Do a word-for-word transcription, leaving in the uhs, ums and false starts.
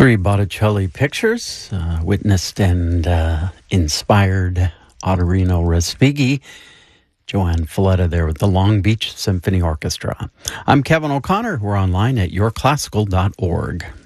Three Botticelli pictures, uh, witnessed and uh, inspired Ottorino Respighi. Joanne Falletta there with the Long Beach Symphony Orchestra. I'm Kevin O'Connor. We're online at your classical dot org.